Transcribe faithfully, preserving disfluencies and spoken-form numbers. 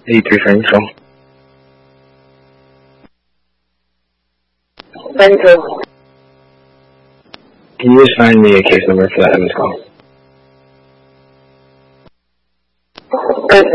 eighty-three Frank Control. Frank Control. Can you just find me a case number for that Evans call? Okay.